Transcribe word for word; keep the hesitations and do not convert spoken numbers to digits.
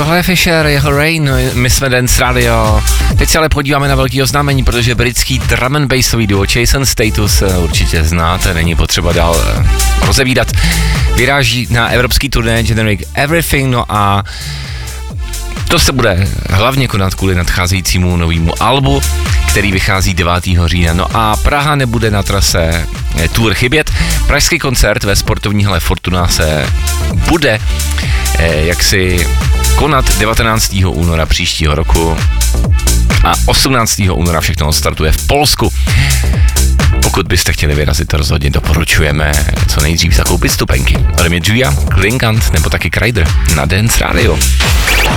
Tohle je Fisher, jeho Rain, my jsme Dance Radio. Teď se ale podíváme na velký oznámení, protože britský drum and bassový duo Chase and Status určitě znáte, není potřeba dál rozebídat. Vyráží na evropský turné Generic Everything, no a to se bude hlavně konat kvůli nadcházejícímu novému albu, který vychází devátého října. No a Praha nebude na trase tour chybět. Pražský koncert ve sportovní hale Fortuna se bude eh, jaksi konat devatenáctého února příštího roku a osmnáctého února všechno startuje v Polsku. Pokud byste chtěli vyrazit, to rozhodně doporučujeme co nejdřív zakoupit stupenky. Ode mě Julia, Klinkant nebo taky Kryder na Dance Radio.